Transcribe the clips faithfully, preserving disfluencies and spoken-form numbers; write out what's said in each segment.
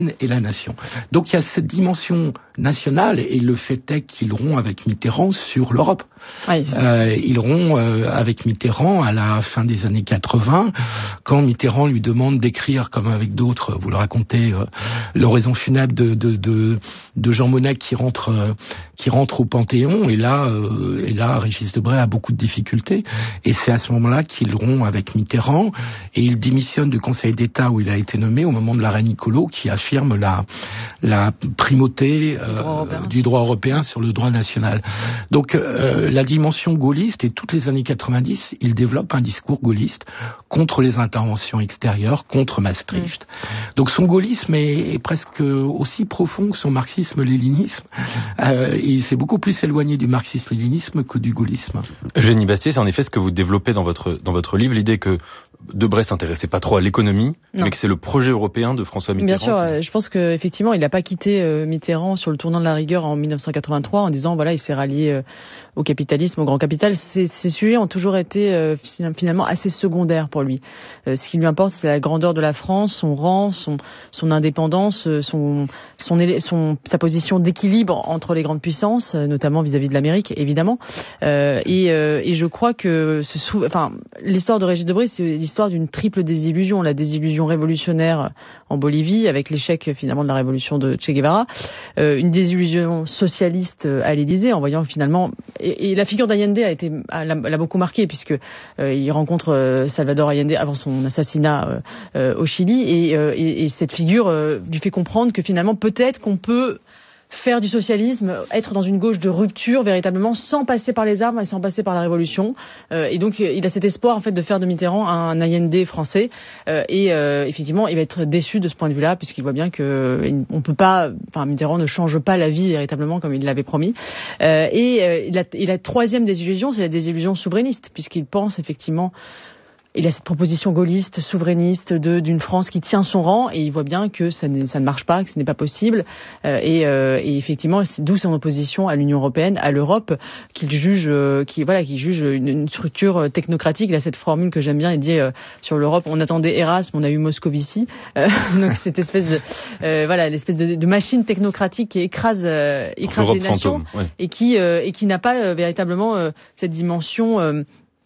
et la nation. Donc il y a cette dimension nationale et le fait est qu'ils rompt avec Mitterrand sur l'Europe. Oui, euh, ils rompt euh, avec Mitterrand à la fin des années quatre-vingts, quand Mitterrand lui demande d'écrire, comme avec d'autres, vous le racontez, euh, l'oraison funèbre de, de, de, de Jean Monnet qui rentre, euh, qui rentre au Panthéon. Et là, euh, et là, Régis Debray a beaucoup de difficultés. Et c'est à ce moment-là qu'il rompt avec Mitterrand et il démissionne du Conseil d'État où il a été nommé au moment de l'arrêt Niccolo, qui affirme la, la primauté euh, droit du droit européen sur le droit national. Donc euh, la dimension gaulliste, et toutes les années quatre-vingt-dix, il développe un discours gaulliste contre les interventions extérieures, contre Maastricht. Mmh. Donc son gaullisme est, est presque aussi profond que son marxisme-léninisme. Euh, il s'est beaucoup plus éloigné du marxisme-léninisme que du gaullisme. Eugénie Bastier, c'est en effet ce que vous développez dans votre, dans votre livre, l'idée que Debray s'intéressait pas trop à l'économie, non. mais que c'est le projet européen de François Mitterrand. Bien sûr, euh, je pense qu'effectivement, il n'a pas quitté euh, Mitterrand sur le tournant de la rigueur en dix-neuf cent quatre-vingt-trois en disant, voilà, il s'est rallié euh, au capitalisme, au grand capital. Ces, ces sujets ont toujours été euh, finalement assez secondaires pour lui. Euh, ce qui lui importe, c'est la grandeur de la France, son rang, son, son indépendance, son, son, son, sa position d'équilibre entre les grandes puissances, notamment vis-à-vis de l'Amérique, évidemment. Euh, et, euh, et je crois que ce sou... enfin, l'histoire de Régis Debray, c'est l'histoire d'une triple désillusion. La désillusion révolutionnaire en Bolivie, avec l'échec finalement de la révolution de Che Guevara, euh, une désillusion socialiste à l'Élysée, en voyant finalement... Et, et la figure d'Allende a été l'a, l'a beaucoup marqué, puisque euh, il rencontre euh, Salvador Allende avant son assassinat euh, euh, au Chili, et, euh, et, et cette figure euh, lui fait comprendre que finalement peut-être qu'on peut faire du socialisme, être dans une gauche de rupture véritablement, sans passer par les armes et sans passer par la révolution. Euh, et donc il a cet espoir en fait de faire de Mitterrand un Allende français. Euh, et euh, effectivement, il va être déçu de ce point de vue-là, puisqu'il voit bien que on peut pas, enfin Mitterrand ne change pas la vie véritablement comme il l'avait promis. Euh, et, euh, la, et la troisième désillusion, c'est la désillusion souverainiste, puisqu'il pense effectivement. Il a cette proposition gaulliste, souverainiste, de, d'une France qui tient son rang, et il voit bien que ça ne, ça ne marche pas, que ce n'est pas possible. Euh, et, euh, et effectivement, c'est d'où son opposition à l'Union européenne, à l'Europe, qu'il juge, euh, qui voilà, qui juge une, une structure technocratique. Il a cette formule que j'aime bien, il dit euh, sur l'Europe, on attendait Erasme, on a eu Moscovici. Euh, donc cette espèce de, euh, voilà, l'espèce de, de machine technocratique qui écrase, euh, écrase les nations, fantôme, ouais. et qui, euh, et qui n'a pas euh, véritablement euh, cette dimension. Euh,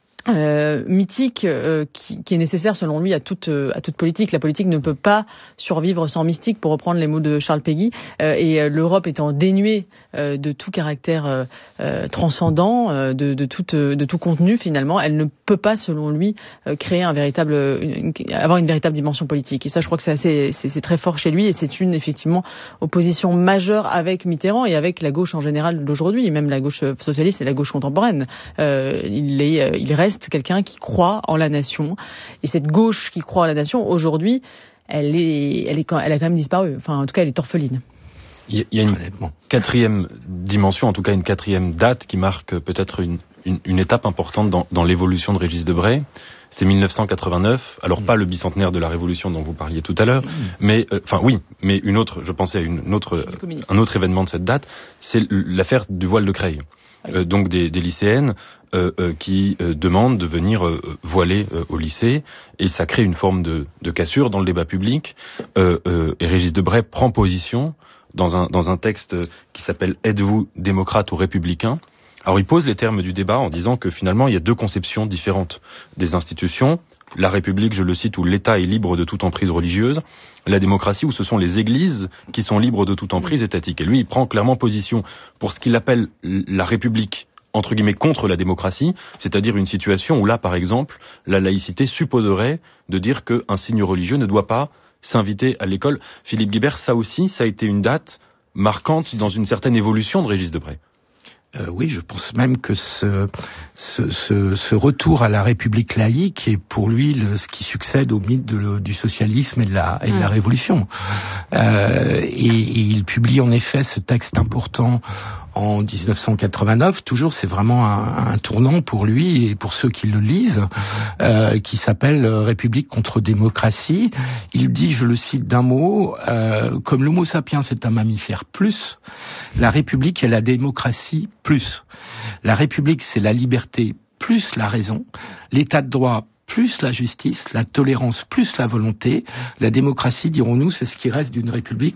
Euh, mythique euh, qui, qui est nécessaire selon lui à toute euh, à toute politique. La politique ne peut pas survivre sans mystique, pour reprendre les mots de Charles Péguy. Euh, et euh, l'Europe étant dénuée euh, de tout caractère euh, euh, transcendant, euh, de, de tout euh, de tout contenu finalement, elle ne peut pas, selon lui, euh, créer un véritable, une, une, avoir une véritable dimension politique. Et ça, je crois que c'est assez, c'est, c'est très fort chez lui, et c'est une effectivement opposition majeure avec Mitterrand et avec la gauche en général d'aujourd'hui, même la gauche socialiste et la gauche contemporaine. Euh, il est, il reste quelqu'un qui croit en la nation, et cette gauche qui croit en la nation aujourd'hui, elle est, elle est, elle a quand même disparu. Enfin, en tout cas, elle est orpheline. Il y a une quatrième dimension, en tout cas une quatrième date qui marque peut-être une, une, une étape importante dans, dans l'évolution de Régis Debray. C'est mille neuf cent quatre-vingt-neuf. Alors mmh. pas le bicentenaire de la Révolution dont vous parliez tout à l'heure, mmh. mais enfin euh, oui, mais une autre. Je pensais à une autre, un autre événement de cette date, c'est l'affaire du voile de Creil. Euh, donc des, des lycéennes euh, euh, qui euh, demandent de venir euh, voiler euh, au lycée, et ça crée une forme de, de cassure dans le débat public. Euh, euh, et Régis Debray prend position dans un, dans un texte qui s'appelle « Êtes-vous démocrate ou républicain ?» Alors il pose les termes du débat en disant que finalement il y a deux conceptions différentes des institutions. La République, je le cite, où l'État est libre de toute emprise religieuse. La démocratie, où ce sont les églises qui sont libres de toute emprise étatique. Et lui, il prend clairement position pour ce qu'il appelle la République, entre guillemets, contre la démocratie, c'est-à-dire une situation où là, par exemple, la laïcité supposerait de dire qu'un signe religieux ne doit pas s'inviter à l'école. Philippe Guibert, ça aussi, ça a été une date marquante dans une certaine évolution de Régis Debray. Euh, oui, je pense même que ce, ce, ce, ce retour à la République laïque est pour lui le, ce qui succède au mythe de le, du socialisme et de la, et de la Révolution. Euh, et, et il publie en effet ce texte important en dix-neuf cent quatre-vingt-neuf. Toujours, c'est vraiment un, un tournant pour lui et pour ceux qui le lisent, euh, qui s'appelle République contre démocratie. Il dit, je le cite d'un mot, euh, comme l'homo sapiens est un mammifère plus, la République est la démocratie plus. La République, c'est la liberté plus la raison, l'état de droit plus la justice, la tolérance plus la volonté. La démocratie, dirons-nous, c'est ce qui reste d'une république.